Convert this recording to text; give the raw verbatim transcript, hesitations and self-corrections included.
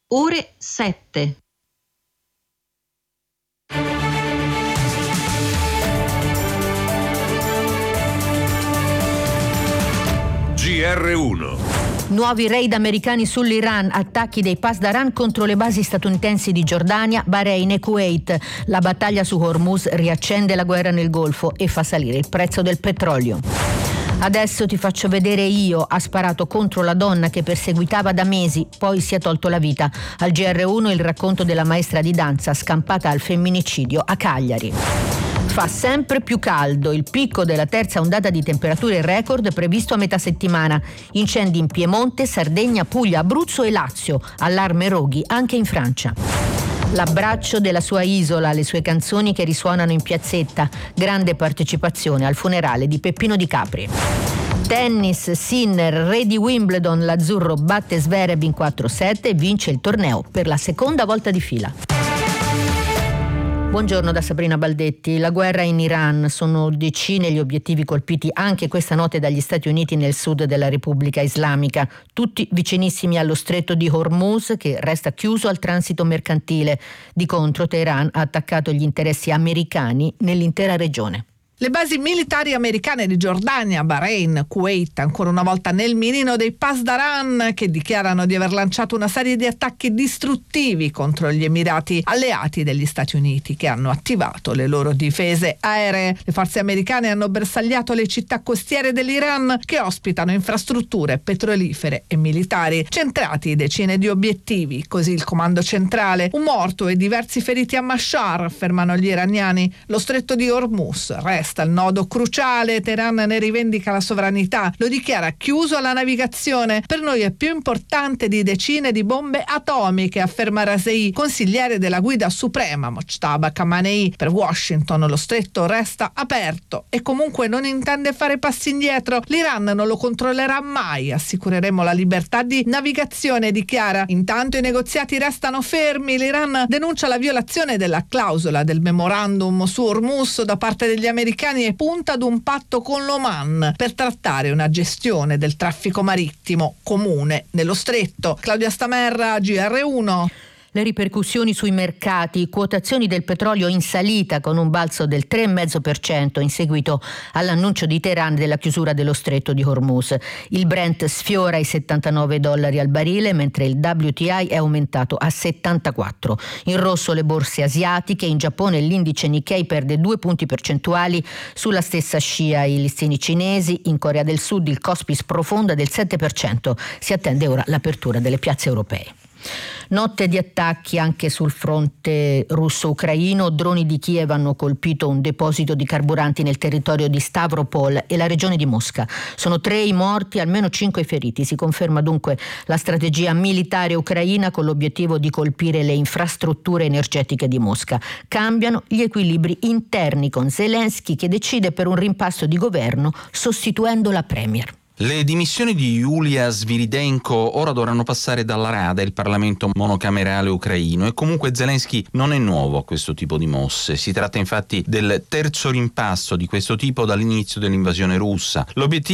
ore sette. G R uno. Nuovi raid americani sull'Iran, attacchi dei Pasdaran contro le basi statunitensi di Giordania, Bahrain e Kuwait. La battaglia su Hormuz riaccende la guerra nel Golfo e fa salire il prezzo del petrolio. Adesso ti faccio vedere io, ha sparato contro la donna che perseguitava da mesi, poi si è tolto la vita. Al G R uno il racconto della maestra di danza scampata al femminicidio a Cagliari. Fa sempre più caldo, il picco della terza ondata di temperature record previsto a metà settimana. Incendi in Piemonte, Sardegna, Puglia, Abruzzo e Lazio. Allarme roghi anche in Francia. L'abbraccio della sua isola, le sue canzoni che risuonano in piazzetta. Grande partecipazione al funerale di Peppino Di Capri. Tennis, Sinner, re di Wimbledon, l'azzurro batte Zverev in quattro sette e vince il torneo per la seconda volta di fila. Buongiorno da Sabrina Baldetti. La guerra in Iran, sono decine gli obiettivi colpiti anche questa notte dagli Stati Uniti nel sud della Repubblica Islamica, tutti vicinissimi allo stretto di Hormuz che resta chiuso al transito mercantile. Di contro Teheran ha attaccato gli interessi americani nell'intera regione. Le basi militari americane di Giordania, Bahrain, Kuwait, ancora una volta nel mirino dei Pasdaran, che dichiarano di aver lanciato una serie di attacchi distruttivi contro gli Emirati alleati degli Stati Uniti, che hanno attivato le loro difese aeree. Le forze americane hanno bersagliato le città costiere dell'Iran, che ospitano infrastrutture petrolifere e militari, centrati decine di obiettivi. Così il comando centrale: un morto e diversi feriti a Mashhar, affermano gli iraniani. Lo stretto di Hormuz resta il nodo cruciale, Teheran ne rivendica la sovranità, lo dichiara chiuso alla navigazione. Per noi è più importante di decine di bombe atomiche, afferma Raisei, consigliere della guida suprema Mojtaba Khamenei. Per Washington lo stretto resta aperto e comunque non intende fare passi indietro. L'Iran non lo controllerà mai, assicureremo la libertà di navigazione, dichiara. Intanto i negoziati restano fermi, l'Iran denuncia la violazione della clausola del memorandum su Hormuz da parte degli americani e punta ad un patto con l'Oman per trattare una gestione del traffico marittimo comune nello stretto. Claudia Stamerra, G R uno. Le ripercussioni sui mercati, quotazioni del petrolio in salita con un balzo del tre virgola cinque per cento in seguito all'annuncio di Teheran della chiusura dello stretto di Hormuz. Il Brent sfiora i settantanove dollari al barile, mentre il W T I è aumentato a settantaquattro. In rosso le borse asiatiche, in Giappone l'indice Nikkei perde due punti percentuali sulla stessa scia i listini cinesi, in Corea del Sud il Kospi sprofonda del sette per cento. Si attende ora l'apertura delle piazze europee. Notte di attacchi anche sul fronte russo-ucraino. Droni di Kiev hanno colpito un deposito di carburanti nel territorio di Stavropol e la regione di Mosca. Sono tre i morti, almeno cinque i feriti. Si conferma dunque la strategia militare ucraina con l'obiettivo di colpire le infrastrutture energetiche di Mosca. Cambiano gli equilibri interni con Zelensky che decide per un rimpasto di governo sostituendo la premier. Le dimissioni di Yulia Sviridenko ora dovranno passare dalla Rada, il Parlamento monocamerale ucraino, e comunque Zelensky non è nuovo a questo tipo di mosse. Si tratta infatti del terzo rimpasto di questo tipo dall'inizio dell'invasione russa. L'obiettivo